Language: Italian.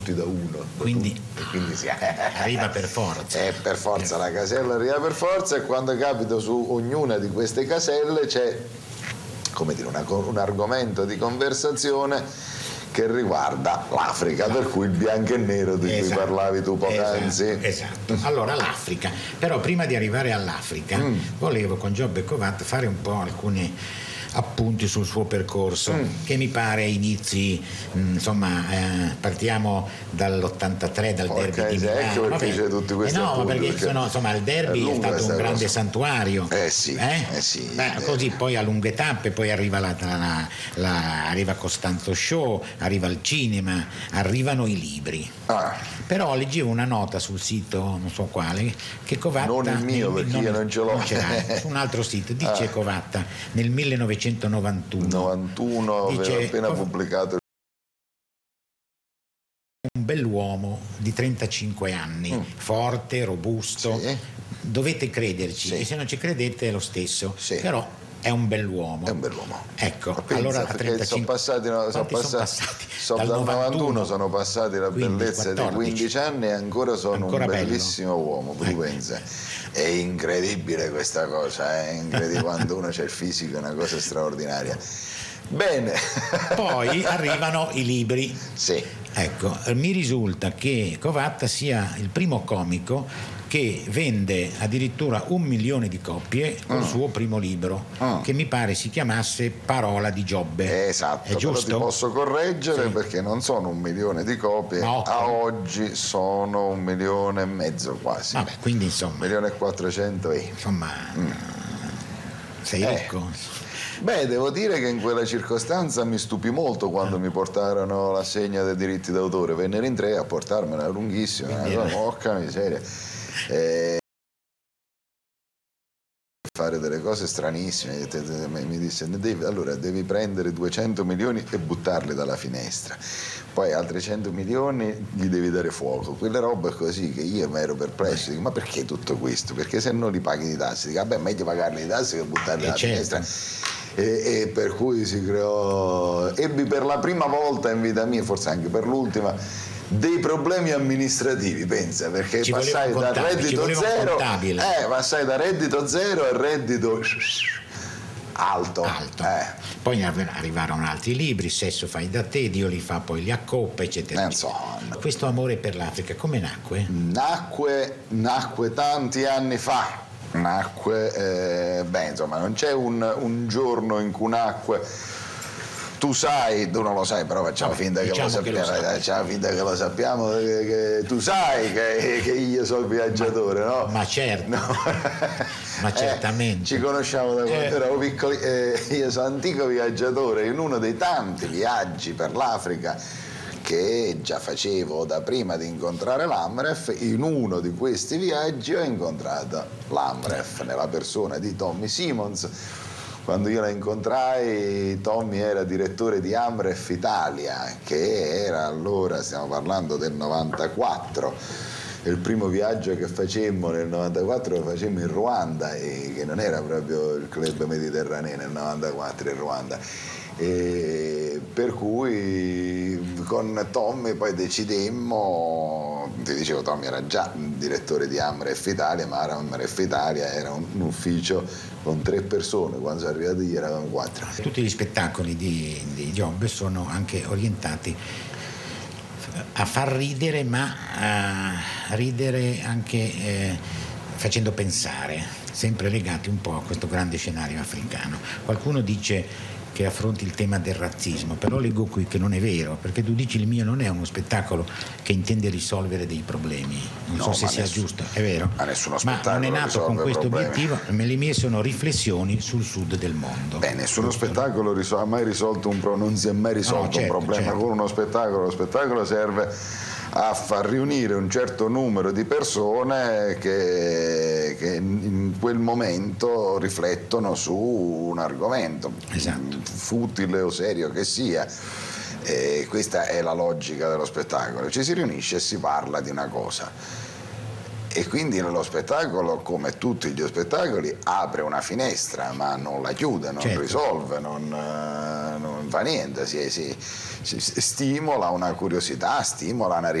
da uno, quindi sì. Arriva per forza. Per forza, la casella arriva per forza, e quando capita su ognuna di queste caselle c'è, come dire, un argomento di conversazione che riguarda l'Africa, per cui il bianco e nero di cui parlavi tu poc'anzi. Esatto. Allora, l'Africa. Però prima di arrivare all'Africa volevo con Giobbe Covatta fare un po' alcuni appunti sul suo percorso, che mi pare inizi, partiamo dall'83, dal derby di Milano. Perché c'è tutti questi appunti, perché il derby è stato un grande santuario. Così poi a lunghe tappe, poi arriva arriva Costanzo Show, arriva il cinema, arrivano i libri. Però leggevo una nota sul sito, non so quale, che Covatta, non il mio, perché io non ce l'ho, su un altro sito, dice Covatta nel 1991 aveva appena pubblicato un bell'uomo di 35 anni, forte, robusto, dovete crederci, e se non ci credete è lo stesso, però è un bell'uomo. Ecco, allora a 35 sono passati dal 91 sono passati la 15, bellezza 14. Di 15 anni e ancora sono un bellissimo uomo. È incredibile questa cosa, è incredibile. Quando uno c'è il fisico è una cosa straordinaria. Bene. Poi arrivano i libri. Ecco, mi risulta che Covatta sia il primo comico che vende addirittura 1 milione di copie col suo primo libro, che mi pare si chiamasse Parola di Giobbe. Esatto, è giusto? Però ti posso correggere, perché non sono 1 milione di copie, a oggi sono 1,5 milioni quasi. Vabbè, quindi insomma 1.400.000. Insomma, sei ricco. Devo dire che in quella circostanza mi stupì molto quando mi portarono l'assegno dei diritti d'autore. Vennero in 3 a portarmela, lunghissima, porca miseria. Fare delle cose stranissime. Mi disse: allora devi prendere 200 milioni e buttarli dalla finestra, poi altri 100 milioni gli devi dare fuoco. Quelle robe così che io mi ero perplesso, dico: ma perché tutto questo? Perché se non li paghi di tasse? Dico: vabbè, meglio pagarli di tasse che buttarli dalla finestra. E per cui ebbi per la prima volta in vita mia, forse anche per l'ultima, dei problemi amministrativi, pensa, perché passai da reddito zero a reddito alto. Poi arrivarono altri libri, Sesso fai da te, Dio li fa poi li accoppa, eccetera. Questo amore per l'Africa come nacque? Nacque tanti anni fa. Non c'è un giorno in cui nacque. Tu sai, tu non lo sai, però facciamo finta che lo sappiamo, che tu sai che io sono il viaggiatore, no? Ma certo, ma certamente. Ci conosciamo da quando eravamo piccoli, io sono antico viaggiatore. In uno dei tanti viaggi per l'Africa che già facevo da prima di incontrare l'Amref, in uno di questi viaggi ho incontrato l'Amref nella persona di Tommy Simons. Quando io la incontrai, Tommy era direttore di Amref Italia, che era allora, stiamo parlando del 94, il primo viaggio che facemmo nel 94 lo facemmo in Ruanda, e che non era proprio il club mediterraneo nel 94 in Ruanda. Per cui con Tommy poi decidemmo, ti dicevo, Tommy era già direttore di Amref Italia, ma Amref Italia era un ufficio con 3 persone, quando sono arrivati io eravamo 4. Tutti gli spettacoli di Giobbe sono anche orientati a far ridere, ma a ridere anche facendo pensare, sempre legati un po' a questo grande scenario africano. Qualcuno dice che affronti il tema del razzismo, però leggo qui che non è vero, perché tu dici: il mio non è uno spettacolo che intende risolvere dei problemi, non so se sia giusto, è vero? Ma nessuno spettacolo non è nato con questo obiettivo, le mie sono riflessioni sul sud del mondo. Nessuno spettacolo ha mai risolto non si è mai risolto un problema con uno spettacolo. Lo spettacolo serve a far riunire un certo numero di persone che in quel momento riflettono su un argomento, futile o serio che sia. Questa è la logica dello spettacolo: ci si riunisce e si parla di una cosa. E quindi lo spettacolo, come tutti gli spettacoli, apre una finestra ma non la chiude, non risolve, non fa niente, si stimola una curiosità, stimola una